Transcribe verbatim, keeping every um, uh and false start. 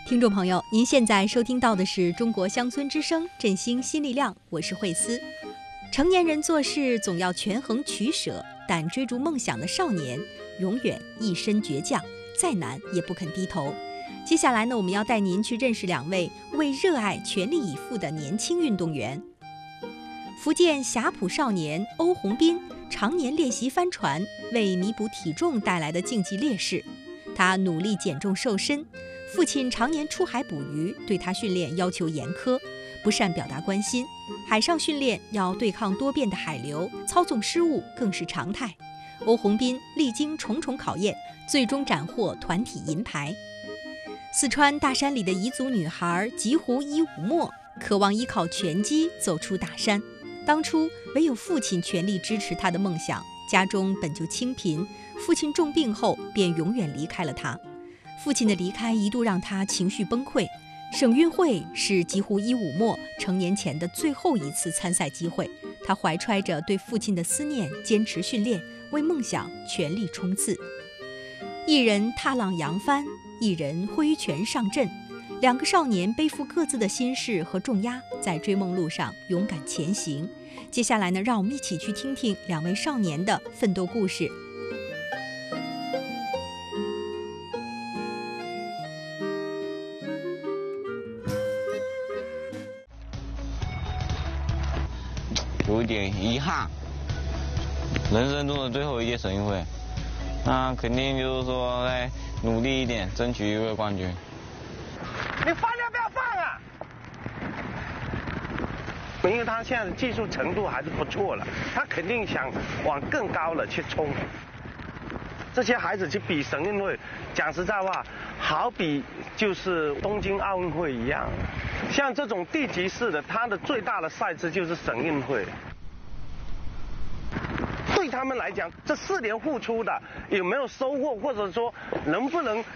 听众朋友，您现在收听到的是中国乡村之声振兴新力量，我是慧思。成年人做事总要权衡取舍，但追逐梦想的少年永远一身倔强，再难也不肯低头。接下来呢，我们要带您去认识两位为热爱全力以赴的年轻运动员。福建霞浦少年欧宏斌常年练习帆船，为弥补体重带来的竞技劣势，他努力减重瘦身。父亲常年出海捕鱼，对他训练要求严苛，不善表达关心。海上训练要对抗多变的海流，操纵失误更是常态。欧宏斌历经重重考验，最终斩获团体银牌。四川大山里的彝族女孩吉湖伊武莫，渴望依靠拳击走出大山。当初唯有父亲全力支持她的梦想，家中本就清贫，父亲重病后便永远离开了她。父亲的离开一度让他情绪崩溃。省运会是吉湖伊武莫成年前的最后一次参赛机会，他怀揣着对父亲的思念，坚持训练，为梦想全力冲刺。一人踏浪扬帆，一人挥拳上阵，两个少年背负各自的心事和重压，在追梦路上勇敢前行。接下来呢，让我们一起去听听两位少年的奋斗故事。 有一点遗憾，人生中的最后一届省运会，那肯定就是说再努力一点，争取一个冠军。 你放要不要放啊？因为他现在的技术程度还是不错了，他肯定想往更高了去冲。这些孩子去比省运会，讲实在话，好比就是东京奥运会一样。像这种地级市的，它的最大的赛事就是省运会。对他们来讲，这四年付出的有没有收获，或者说能不能